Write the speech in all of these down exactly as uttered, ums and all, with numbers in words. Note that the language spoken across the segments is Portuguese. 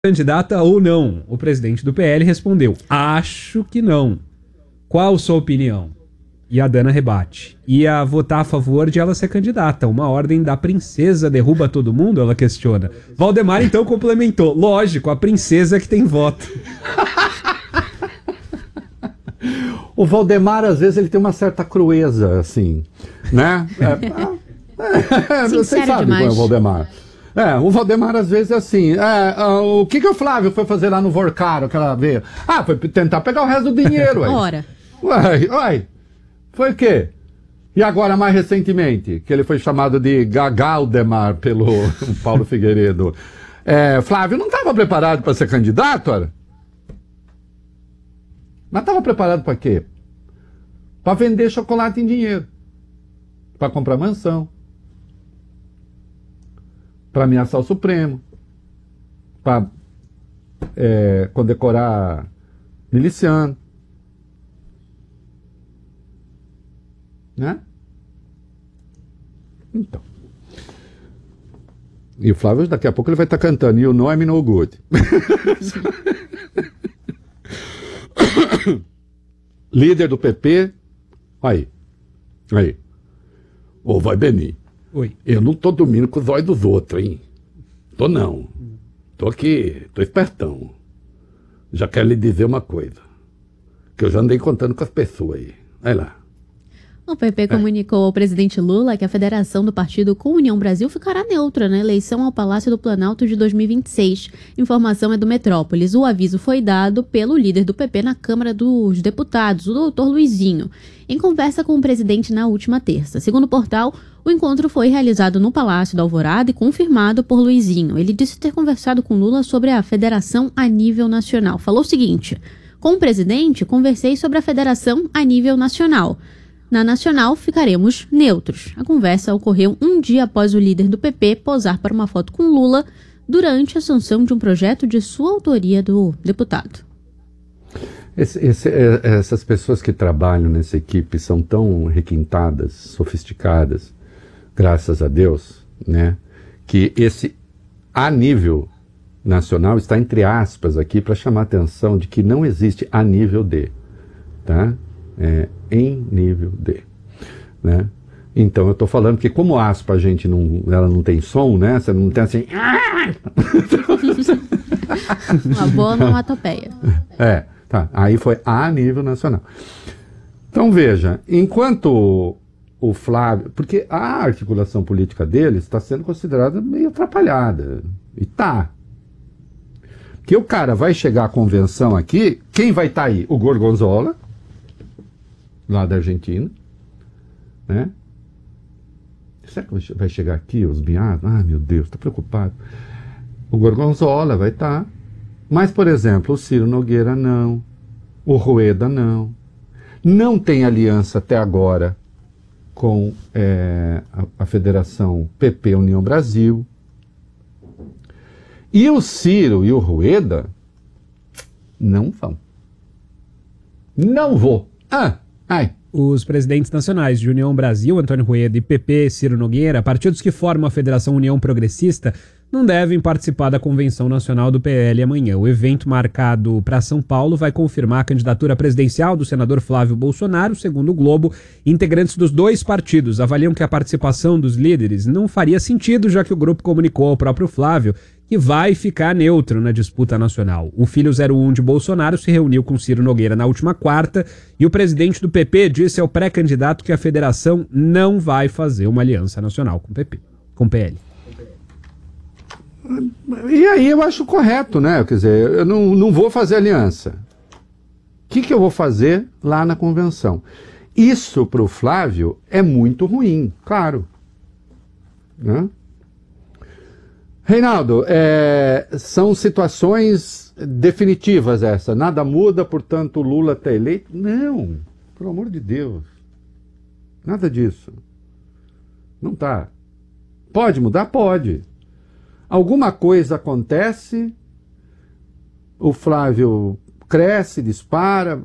Candidata ou não? O presidente do P L respondeu: acho que não. Qual sua opinião? E a Dana rebate: ia votar a favor de ela ser candidata. Uma ordem da princesa derruba todo mundo? Ela questiona. Valdemar então complementou: lógico, a princesa que tem voto. O Valdemar, às vezes, ele tem uma certa crueza, assim, né? É, é, você sabe qual é o Valdemar. É, o Valdemar às vezes é assim, é, o que que o Flávio foi fazer lá no Vorcaro aquela vez? Ah, foi tentar pegar o resto do dinheiro. Ora. Uai, uai, foi o quê? E agora, mais recentemente, que ele foi chamado de Gagaldemar pelo Paulo Figueiredo. É, Flávio não estava preparado para ser candidato, ora? Mas estava preparado para quê? Para vender chocolate em dinheiro. Para comprar mansão. Para ameaçar o Supremo, para é, condecorar miliciano, né? Então. E o Flávio, daqui a pouco, ele vai estar cantando You Know I'm No Good. Líder do P P, aí, aí, ô vai Beni. Oi. Eu não tô dormindo com os olhos dos outros, hein? Tô não. Tô aqui, tô espertão. Já quero lhe dizer uma coisa. Que eu já andei contando com as pessoas aí. Vai lá. O P P comunicou ao presidente Lula que a federação do partido com União Brasil ficará neutra na eleição ao Palácio do Planalto de dois mil e vinte e seis. Informação é do Metrópolis. O aviso foi dado pelo líder do P P na Câmara dos Deputados, o doutor Luizinho, em conversa com o presidente na última terça. Segundo o portal, o encontro foi realizado no Palácio da Alvorada e confirmado por Luizinho. Ele disse ter conversado com Lula sobre a federação a nível nacional. Falou o seguinte: com o presidente, conversei sobre a federação a nível nacional. Na nacional, ficaremos neutros. A conversa ocorreu um dia após o líder do P P posar para uma foto com Lula durante a sanção de um projeto de sua autoria do deputado. Esse, esse, essas pessoas que trabalham nessa equipe são tão requintadas, sofisticadas, graças a Deus, né, que esse a nível nacional está entre aspas aqui para chamar a atenção de que não existe a nível de, tá? É, em nível de, né? Então eu estou falando que como aspa a gente não, ela não tem som, né? Você não tem assim. Uma boa onomatopeia. É, tá. Aí foi a nível nacional. Então veja, enquanto o Flávio, porque a articulação política deles está sendo considerada meio atrapalhada, e tá. Que o cara vai chegar à convenção aqui, quem vai estar tá aí? O Gorgonzola, lá da Argentina, né? Será que vai chegar aqui os Biados? Ah, meu Deus, estou preocupado. O Gorgonzola vai estar. Tá. Mas, por exemplo, o Ciro Nogueira não. O Rueda não. Não tem aliança até agora com é, a, a Federação P P União Brasil. E o Ciro e o Rueda não vão. Não vou. Ah! Ai. Os presidentes nacionais de União Brasil, Antônio Rueda, e P P, Ciro Nogueira, partidos que formam a Federação União Progressista, não devem participar da Convenção Nacional do P L amanhã. O evento marcado para São Paulo vai confirmar a candidatura presidencial do senador Flávio Bolsonaro. Segundo o Globo, integrantes dos dois partidos avaliam que a participação dos líderes não faria sentido, já que o grupo comunicou ao próprio Flávio que vai ficar neutro na disputa nacional. O filho zero um de Bolsonaro se reuniu com Ciro Nogueira na última quarta e o presidente do P P disse ao pré-candidato que a federação não vai fazer uma aliança nacional com o P P, com o P L. E aí eu acho correto, né? Quer dizer, eu não, não vou fazer aliança. O que, que eu vou fazer lá na convenção? Isso para o Flávio é muito ruim, claro. Né? Reinaldo, é, são situações definitivas essa. Nada muda, portanto o Lula está eleito? Não, pelo amor de Deus. Nada disso. Não tá. Pode mudar? Pode. Alguma coisa acontece, o Flávio cresce, dispara,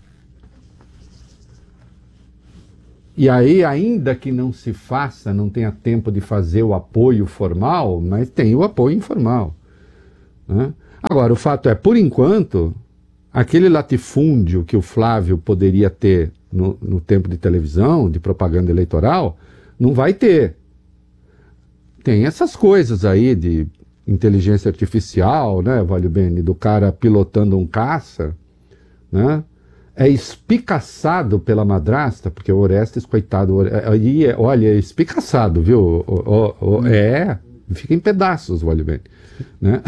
e aí, ainda que não se faça, não tenha tempo de fazer o apoio formal, mas tem o apoio informal, né? Agora, o fato é, por enquanto, aquele latifúndio que o Flávio poderia ter no, no tempo de televisão, de propaganda eleitoral, não vai ter. Tem essas coisas aí de inteligência artificial, né, Vale Bene, do cara pilotando um caça, né? É espicaçado pela madrasta, porque o Orestes, coitado, aí, é, olha, é espicaçado, viu? O, o, o, é, fica em pedaços, Vale Bene, né?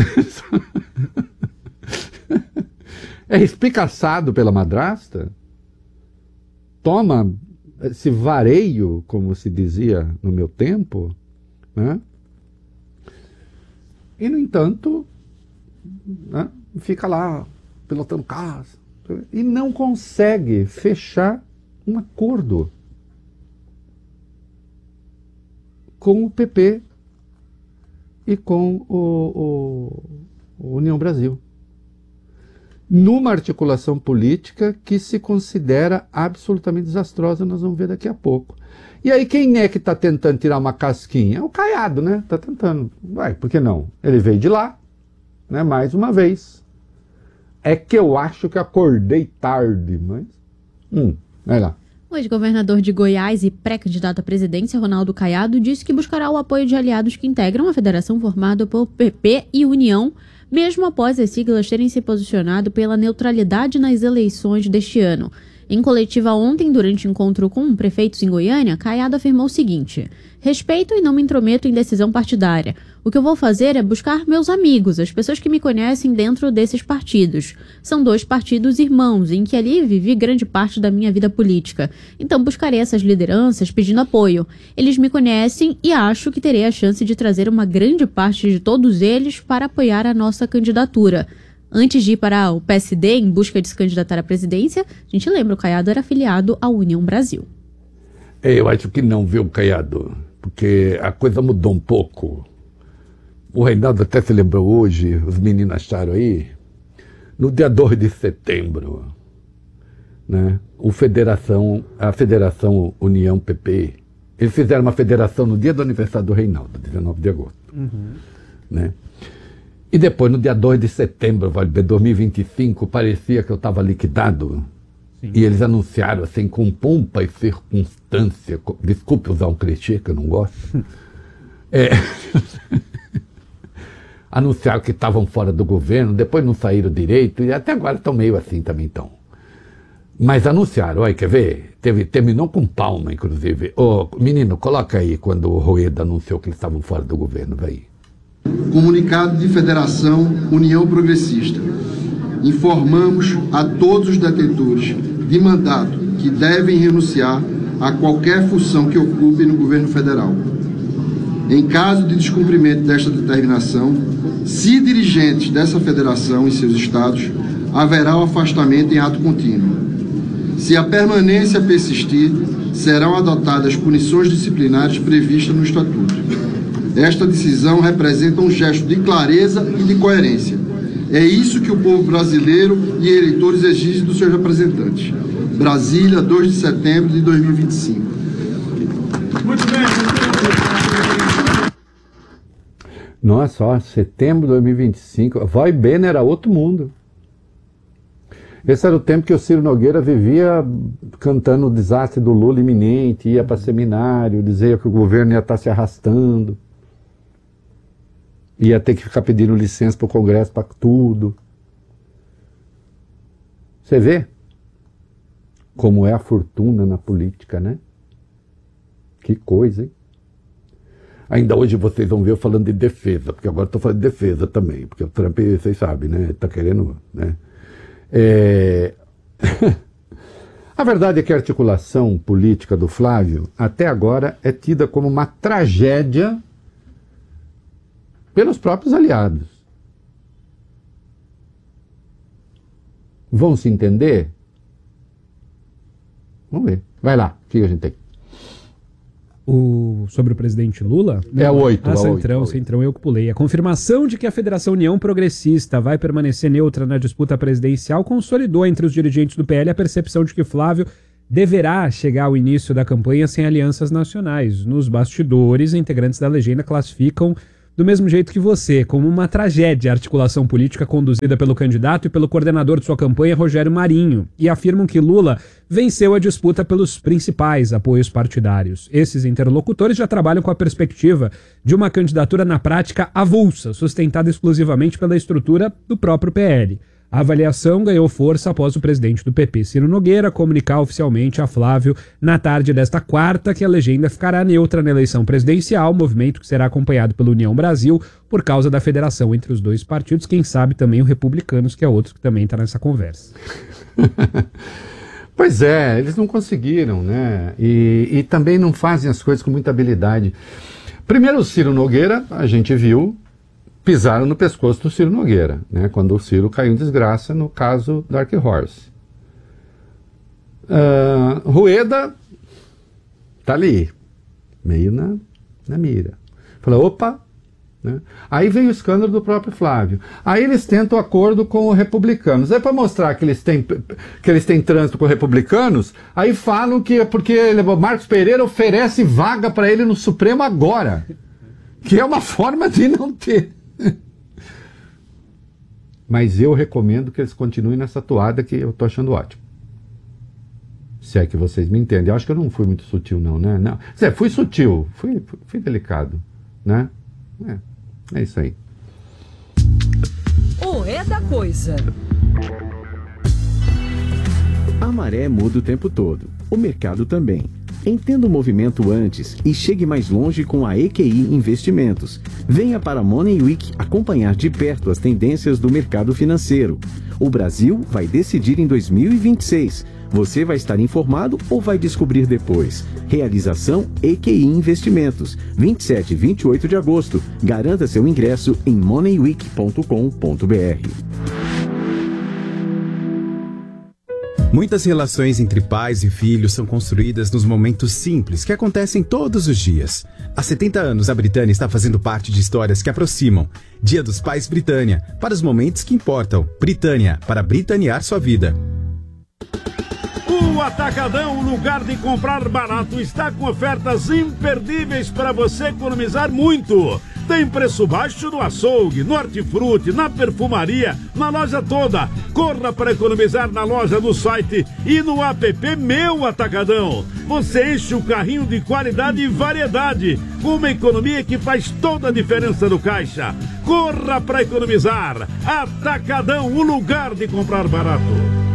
É espicaçado pela madrasta, toma esse vareio, como se dizia no meu tempo, né? E, no entanto, né, fica lá pilotando carros e não consegue fechar um acordo com o P P e com o, o, o União Brasil, numa articulação política que se considera absolutamente desastrosa. Nós vamos ver daqui a pouco. E aí quem é que está tentando tirar uma casquinha? É o Caiado, né? Está tentando. Vai, por que não? Ele veio de lá, né? Mais uma vez. É que eu acho que acordei tarde, mas... Hum, vai lá. O ex-governador de Goiás e pré-candidato à presidência, Ronaldo Caiado, disse que buscará o apoio de aliados que integram a federação formada por P P e União, mesmo após as siglas terem se posicionado pela neutralidade nas eleições deste ano. Em coletiva ontem, durante encontro com prefeitos em Goiânia, Caiado afirmou o seguinte: respeito e não me intrometo em decisão partidária. O que eu vou fazer é buscar meus amigos, as pessoas que me conhecem dentro desses partidos. São dois partidos irmãos, em que ali vivi grande parte da minha vida política. Então buscarei essas lideranças pedindo apoio. Eles me conhecem e acho que terei a chance de trazer uma grande parte de todos eles para apoiar a nossa candidatura. Antes de ir para o P S D em busca de se candidatar à presidência, a gente lembra, o Caiado era afiliado à União Brasil. Eu acho que não, viu, Caiado? Porque a coisa mudou um pouco. O Reinaldo até se lembrou hoje, os meninos acharam aí, no dia dois de setembro, né, o Federação, a Federação União P P, eles fizeram uma federação no dia do aniversário do Reinaldo, dezenove de agosto. Uhum. Né? E depois, no dia dois de setembro, de dois mil e vinte e cinco, parecia que eu estava liquidado. Sim. E eles anunciaram, assim, com pompa e circunstância, desculpe usar um clichê que eu não gosto, é, anunciaram que estavam fora do governo, depois não saíram direito, e até agora estão meio assim também estão. Mas anunciaram, olha, quer ver? Teve, terminou com palma, inclusive. Ô, menino, coloca aí quando o Rueda anunciou que eles estavam fora do governo, vai. Comunicado de Federação União Progressista. Informamos a todos os detentores de mandato que devem renunciar a qualquer função que ocupem no governo federal. Em caso de descumprimento desta determinação, se dirigentes dessa federação em seus estados, haverá o afastamento em ato contínuo. Se a permanência persistir, serão adotadas punições disciplinares previstas no Estatuto. Esta decisão representa um gesto de clareza e de coerência. É isso que o povo brasileiro e eleitores exigem dos seus representantes. Brasília, dois de setembro de dois mil e vinte e cinco. Muito bem. Nossa, ó, setembro de dois mil e vinte e cinco. Vai bem, era outro mundo. Esse era o tempo que o Ciro Nogueira vivia cantando o desastre do Lula iminente, ia para seminário, dizia que o governo ia estar se arrastando. Ia ter que ficar pedindo licença para o Congresso para tudo. Você vê como é a fortuna na política, né? Que coisa, hein? Ainda hoje vocês vão ver eu falando de defesa, porque agora estou falando de defesa também, porque o Trump, vocês sabem, né? Está querendo, né? É... A verdade é que a articulação política do Flávio, até agora, é tida como uma tragédia pelos próprios aliados. Vão se entender? Vamos ver. Vai lá, o que a gente tem? O, sobre o presidente Lula? É o oito. Ah, Centrão, Centrão, eu que pulei. A confirmação de que a Federação União Progressista vai permanecer neutra na disputa presidencial consolidou entre os dirigentes do P L a percepção de que Flávio deverá chegar ao início da campanha sem alianças nacionais. Nos bastidores, integrantes da legenda classificam do mesmo jeito que você, como uma tragédia a articulação política conduzida pelo candidato e pelo coordenador de sua campanha, Rogério Marinho, e afirmam que Lula venceu a disputa pelos principais apoios partidários. Esses interlocutores já trabalham com a perspectiva de uma candidatura na prática avulsa, sustentada exclusivamente pela estrutura do próprio P L. A avaliação ganhou força após o presidente do P P, Ciro Nogueira, comunicar oficialmente a Flávio na tarde desta quarta que a legenda ficará neutra na eleição presidencial, movimento que será acompanhado pela União Brasil por causa da federação entre os dois partidos, quem sabe também o Republicanos, que é outro que também está nessa conversa. Pois é, eles não conseguiram, né? E, e também não fazem as coisas com muita habilidade. Primeiro, o Ciro Nogueira, a gente viu, pisaram no pescoço do Ciro Nogueira, né, quando o Ciro caiu em desgraça no caso Dark Horse. Uh, Rueda tá ali, meio na, na mira. Falou, opa, né? Aí veio o escândalo do próprio Flávio. Aí eles tentam acordo com os republicanos. Aí para mostrar que eles têm que eles têm trânsito com os republicanos, aí falam que é porque ele, Marcos Pereira oferece vaga para ele no Supremo agora, que é uma forma de não ter. Mas eu recomendo que eles continuem nessa toada que eu tô achando ótimo. Se é que vocês me entendem. Eu acho que eu não fui muito sutil, não, né? Não. Zé, fui sutil, fui, fui, fui delicado, né? É, é isso aí. O é da coisa. A maré muda o tempo todo. O mercado também. Entenda o movimento antes e chegue mais longe com a E Q I Investimentos. Venha para a Money Week acompanhar de perto as tendências do mercado financeiro. O Brasil vai decidir em dois mil e vinte e seis. Você vai estar informado ou vai descobrir depois? Realização E Q I Investimentos. vinte e sete e vinte e oito de agosto. Garanta seu ingresso em money week ponto com ponto b r. Muitas relações entre pais e filhos são construídas nos momentos simples que acontecem todos os dias. Há setenta anos, a Britânia está fazendo parte de histórias que aproximam. Dia dos Pais Britânia, para os momentos que importam. Britânia, para britanear sua vida. O Atacadão, o lugar de comprar barato, está com ofertas imperdíveis para você economizar muito. Tem preço baixo no açougue, no hortifruti, na perfumaria, na loja toda. Corra para economizar na loja, no site e no app Meu Atacadão. Você enche o carrinho de qualidade e variedade, com uma economia que faz toda a diferença no caixa. Corra para economizar. Atacadão, o lugar de comprar barato.